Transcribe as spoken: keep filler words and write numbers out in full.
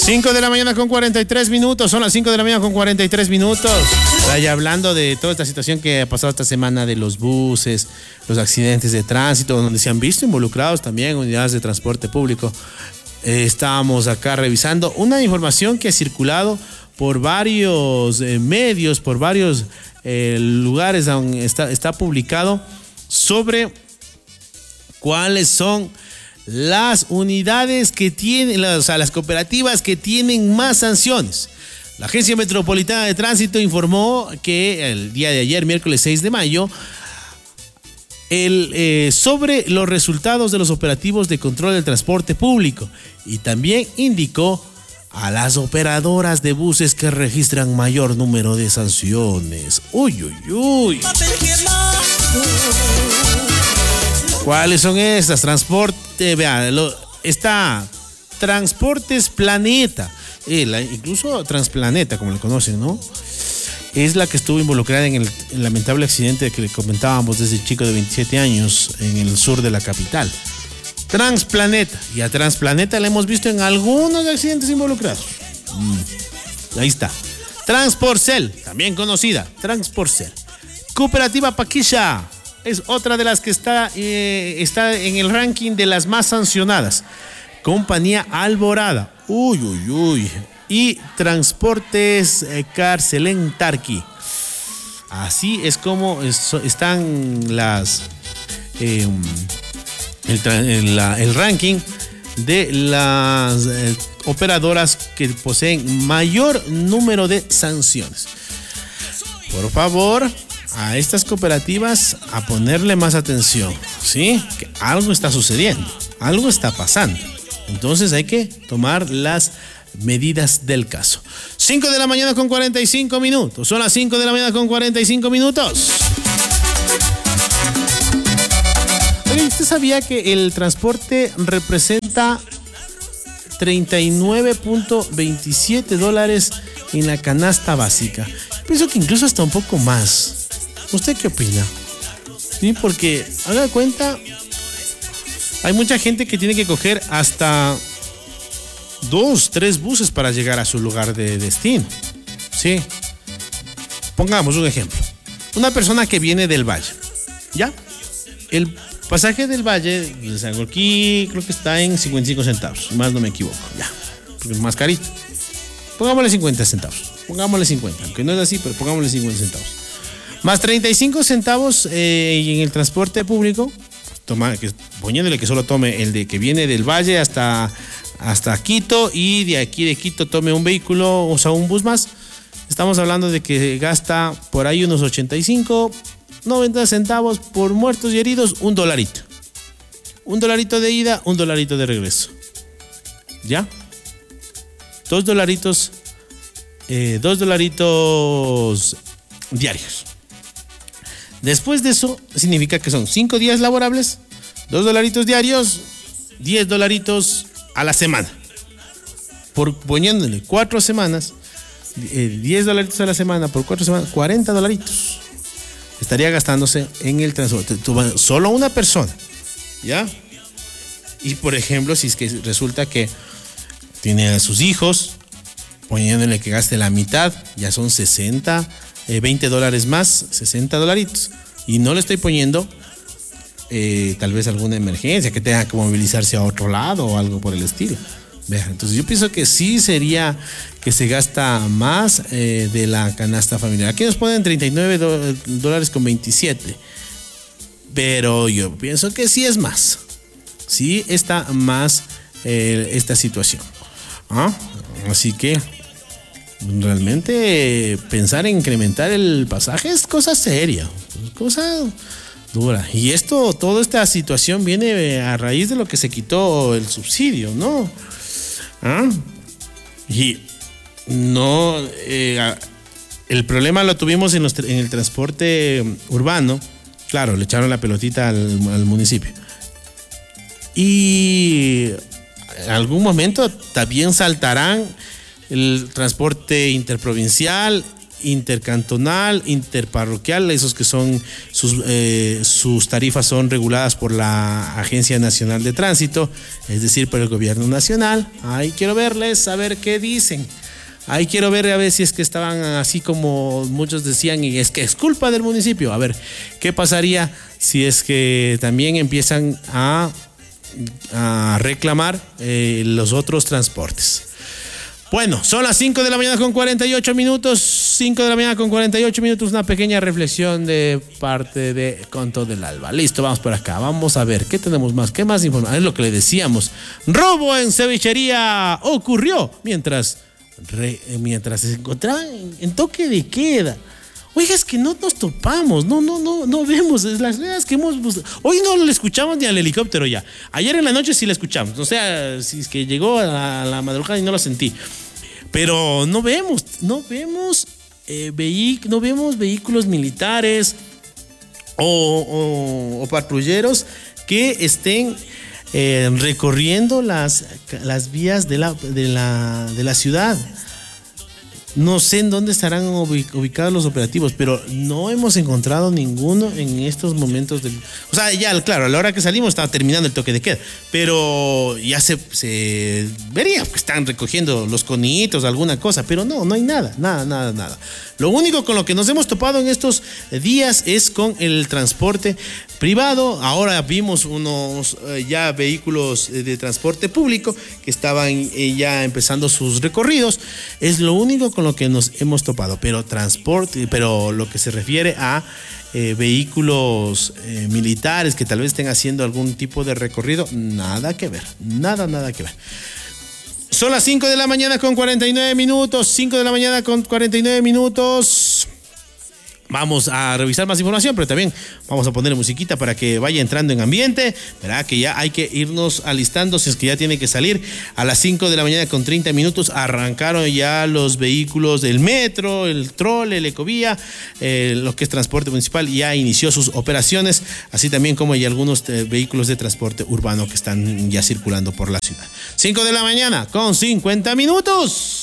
cinco de la mañana con cuarenta y tres minutos, son las cinco de la mañana con cuarenta y tres minutos. Vaya, hablando de toda esta situación que ha pasado esta semana de los buses, los accidentes de tránsito, donde se han visto involucrados también unidades de transporte público. Eh, estábamos acá revisando una información que ha circulado por varios eh, medios, por varios eh, lugares donde está, está publicado sobre cuáles son las unidades que tienen, o sea, las cooperativas que tienen más sanciones. La Agencia Metropolitana de Tránsito informó que el día de ayer, miércoles seis de mayo, el, eh, sobre los resultados de los operativos de control del transporte público, y también indicó a las operadoras de buses que registran mayor número de sanciones. Uy, uy, uy. ¿Cuáles son estas? Transporte, vea, lo, está Transportes Planeta, eh, la, incluso Transplaneta, como le conocen, ¿no? Es la que estuvo involucrada en el, el lamentable accidente que le comentábamos desde el chico de veintisiete años en el sur de la capital. Transplaneta, y a Transplaneta la hemos visto en algunos accidentes involucrados. Mm, ahí está. Transporcel, también conocida, Transporcel. Cooperativa Paquilla es otra de las que está, eh, está en el ranking de las más sancionadas. Compañía Alborada, uy, uy, uy. Y Transportes eh, Carcelén Tarqui. Así es como es, están las eh, el, el, la, el ranking de las eh, operadoras que poseen mayor número de sanciones. Por favor, a estas cooperativas a ponerle más atención, ¿sí? Que algo está sucediendo, algo está pasando. Entonces hay que tomar las medidas del caso. cinco de la mañana con cuarenta y cinco minutos. Son las cinco de la mañana con cuarenta y cinco minutos. Oye, ¿usted sabía que el transporte representa treinta y nueve punto veintisiete dólares en la canasta básica? Pienso que incluso hasta un poco más. ¿Usted qué opina? Sí, porque haga cuenta, hay mucha gente que tiene que coger hasta dos, tres buses para llegar a su lugar de destino. Sí. Pongamos un ejemplo. Una persona que viene del Valle, ¿ya? El pasaje del Valle de Sangolquí creo que está en cincuenta y cinco centavos, más no me equivoco, ya, porque es más carito. Pongámosle cincuenta centavos, pongámosle cincuenta, aunque no es así, pero pongámosle cincuenta centavos. Más treinta y cinco centavos eh, en el transporte público, toma, que, poniéndole que solo tome el de que viene del Valle hasta, hasta Quito, y de aquí de Quito tome un vehículo, o sea, un bus más. Estamos hablando de que gasta por ahí unos ochenta y cinco, noventa centavos por muertos y heridos, un dolarito. Un dolarito de ida, un dolarito de regreso. ¿Ya? Dos dolaritos, eh, dos dolaritos diarios. Después de eso, significa que son cinco días laborables, dos dolaritos diarios, diez dolaritos a la semana. Por poniéndole cuatro semanas, eh, diez dolaritos a la semana por cuatro semanas, cuarenta dolaritos. Estaría gastándose en el transporte. Solo una persona, ¿ya? Y por ejemplo, si es que resulta que tiene a sus hijos, poniéndole que gaste la mitad, ya son sesenta, eh, veinte dólares más, sesenta dolaritos. Y no le estoy poniendo eh, tal vez alguna emergencia, que tenga que movilizarse a otro lado o algo por el estilo. Vean, entonces yo pienso que sí sería que se gasta más eh, de la canasta familiar. Aquí nos ponen treinta y nueve dólares con veintisiete, pero yo pienso que sí es más. Sí está más eh, esta situación. ¿Ah? Así que realmente pensar en incrementar el pasaje es cosa seria, cosa dura. Y esto, toda esta situación viene a raíz de lo que se quitó el subsidio, ¿no? ¿Ah? Y no, eh, el problema lo tuvimos en, los, en el transporte urbano. Claro, le echaron la pelotita al, al municipio. Y en algún momento también saltarán el transporte interprovincial intercantonal, interparroquial, esos que son sus, eh, sus tarifas son reguladas por la Agencia Nacional de Tránsito, es decir, por el gobierno nacional. Ahí quiero verles, a ver qué dicen. Ahí quiero ver a ver si es que estaban así como muchos decían y es que es culpa del municipio. A ver, ¿qué pasaría si es que también empiezan a, a reclamar eh, los otros transportes? Bueno, son las cinco de la mañana con cuarenta y ocho minutos, cinco de la mañana con cuarenta y ocho minutos, una pequeña reflexión de parte de Conto del Alba. Listo, vamos por acá, vamos a ver, ¿qué tenemos más? ¿Qué más información? Es lo que le decíamos. Robo en cevichería ocurrió mientras, re, mientras se encontraban en, en toque de queda. Oiga, es que no nos topamos, no, no, no, no vemos, es las veces que hemos buscado. Hoy no le escuchamos ni al helicóptero ya. Ayer en la noche sí le escuchamos, o sea, si es que llegó a la, a la madrugada y no lo sentí. Pero no vemos, no vemos, eh, vehi- no vemos vehículos militares o, o, o patrulleros que estén eh, recorriendo las, las vías de la, de la, de la ciudad. No sé en dónde estarán ubicados los operativos, pero no hemos encontrado ninguno en estos momentos. Del... O sea, ya, claro, a la hora que salimos estaba terminando el toque de queda, pero ya se, se vería que están recogiendo los conitos, alguna cosa, pero no, no hay nada, nada, nada, nada. Lo único con lo que nos hemos topado en estos días es con el transporte privado. Ahora vimos unos eh, ya vehículos de transporte público que estaban eh, ya empezando sus recorridos. Es lo único con lo que nos hemos topado, pero transporte, pero lo que se refiere a eh, vehículos eh, militares que tal vez estén haciendo algún tipo de recorrido, nada que ver, nada, nada que ver. Son las cinco de la mañana con cuarenta y nueve minutos, cinco de la mañana con cuarenta y nueve minutos. Vamos a revisar más información, pero también vamos a poner musiquita para que vaya entrando en ambiente. Verá que ya hay que irnos alistando, si es que ya tiene que salir. A las cinco de la mañana con treinta minutos arrancaron ya los vehículos del metro, el trole, el ecovía, eh, lo que es transporte municipal, ya inició sus operaciones, así también como hay algunos eh, vehículos de transporte urbano que están ya circulando por la ciudad. cinco de la mañana con cincuenta minutos.